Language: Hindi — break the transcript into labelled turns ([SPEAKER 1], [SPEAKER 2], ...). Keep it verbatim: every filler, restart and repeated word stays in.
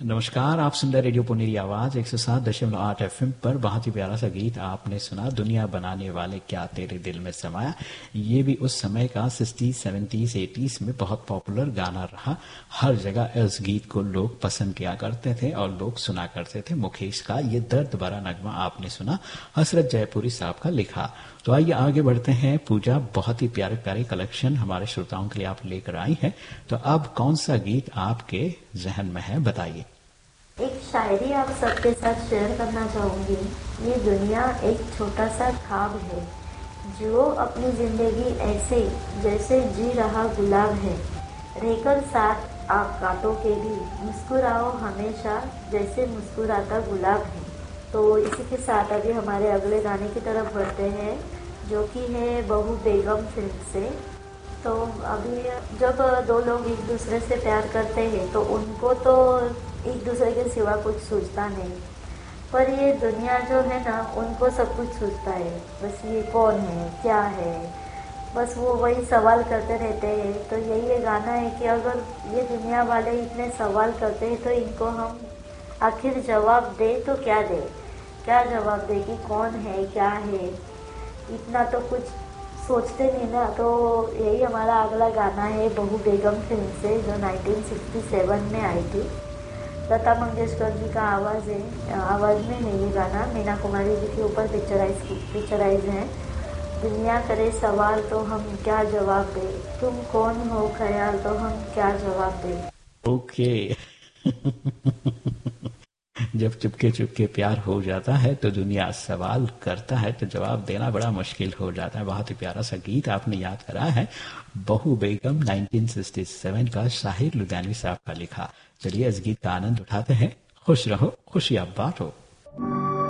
[SPEAKER 1] नमस्कार, आप सुन रहे रेडियो पुनेरी आवाज एक सौ सात दशमलव आठ एफ एम पर। बहुत ही प्यारा सा गीत आपने सुना, दुनिया बनाने वाले क्या तेरे दिल में समाया। ये भी उस समय का सिक्सटीज सेवेंटीज एटीज में बहुत पॉपुलर गाना रहा। हर जगह इस गीत को लोग पसंद किया करते थे और लोग सुना करते थे। मुकेश का ये दर्द भरा नगमा आपने सुना, हसरत जयपुरी साहब का लिखा। तो आइए आगे बढ़ते हैं। पूजा, बहुत ही प्यारे प्यारे कलेक्शन हमारे श्रोताओं के लिए आप लेकर आई हैं। तो अब कौन सा गीत आपके जहन में है, बताइए।
[SPEAKER 2] एक शायरी आप सबके साथ शेयर करना चाहूँगी। ये दुनिया एक छोटा सा ख्वाब है, जो अपनी जिंदगी ऐसे जैसे जी रहा गुलाब है। रहकर साथ आप कांटों के भी मुस्कुराओ हमेशा, जैसे मुस्कुराता गुलाब है। तो इसी के साथ अभी हमारे अगले गाने की तरफ बढ़ते हैं, जो कि है बहू बेगम फिल्म से। तो अभी जब दो लोग एक दूसरे से प्यार करते हैं तो उनको तो एक दूसरे के सिवा कुछ सूझता नहीं, पर ये दुनिया जो है ना, उनको सब कुछ सूझता है। बस ये कौन है, क्या है, बस वो वही सवाल करते रहते हैं। तो यही ये गाना है कि अगर ये दुनिया वाले इतने सवाल करते हैं तो इनको हम आखिर जवाब दे तो क्या दे, क्या जवाब दे कि कौन है, क्या है, इतना तो कुछ सोचते नहीं ना। तो यही हमारा अगला गाना है बहू बेगम फिल्म से, जो नाइनटीन सिक्सटी सेवन में आई थी। लता मंगेशकर जी का आवाज़ है, आवाज़ में है ये गाना, मीना कुमारी जी के ऊपर पिक्चराइज पिक्चराइज है। दुनिया करे सवाल तो हम क्या जवाब दे, तुम कौन हो ख्याल तो हम क्या जवाब दे।
[SPEAKER 1] ओके जब चुपके चुपके प्यार हो जाता है तो दुनिया सवाल करता है, तो जवाब देना बड़ा मुश्किल हो जाता है। बहुत ही प्यारा सा गीत आपने याद करा है, बहू बेगम नाइनटीन सिक्सटी सेवन का, शाहिर लुधियानवी साहब का लिखा। चलिए इस गीत का आनंद उठाते हैं। खुश रहो, खुशियां बांटो।